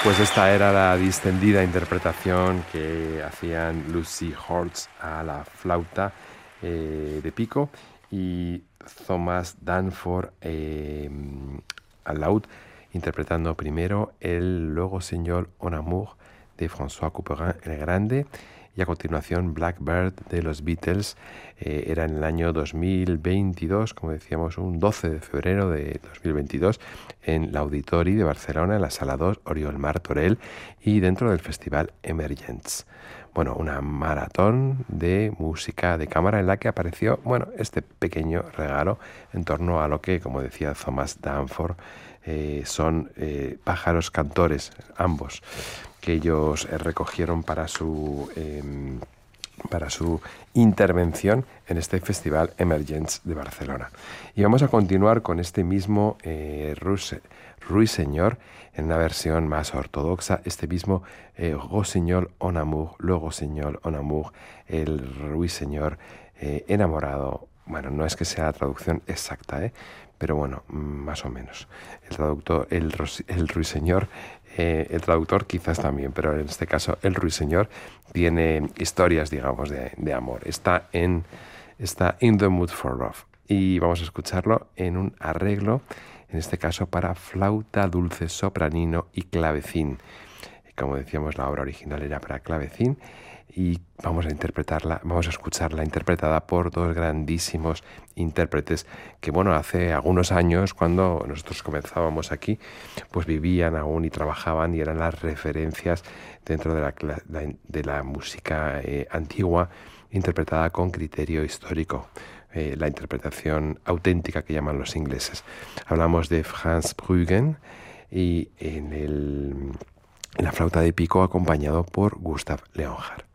Pues esta era la distendida interpretación que hacían Lucy Hortz a la flauta de pico y Thomas Danforth al laúd, interpretando primero el Luego Señor en Amour de François Couperin el Grande, y a continuación Blackbird de los Beatles. Era en el año 2022, como decíamos, un 12 de febrero de 2022, en l'Auditori de Barcelona, en la Sala 2, Oriol Martorell, y dentro del Festival Emergents. Bueno, una maratón de música de cámara en la que apareció, este pequeño regalo en torno a lo que, como decía Thomas Danforth, son pájaros cantores, ambos, que ellos recogieron para su intervención en este Festival Emergents de Barcelona. Y vamos a continuar con este mismo Ruiseñor en una versión más ortodoxa, este mismo Rossignol en Amour, luego Señor en Amour, el Ruiseñor enamorado. Bueno, no es que sea la traducción exacta, pero bueno, más o menos. El Ruiseñor, el traductor quizás también, pero en este caso el Ruiseñor tiene historias, digamos, de amor. Está in the mood for love. Y vamos a escucharlo en un arreglo, en este caso para flauta dulce, sopranino y clavecín. Como decíamos, la obra original era para clavecín, y vamos a escucharla interpretada por dos grandísimos intérpretes que, hace algunos años, cuando nosotros comenzábamos aquí, pues vivían aún y trabajaban y eran las referencias dentro de la música antigua, interpretada con criterio histórico, la interpretación auténtica que llaman los ingleses. Hablamos de Franz Bruggen, y en la flauta de pico acompañado por Gustav Leonhardt.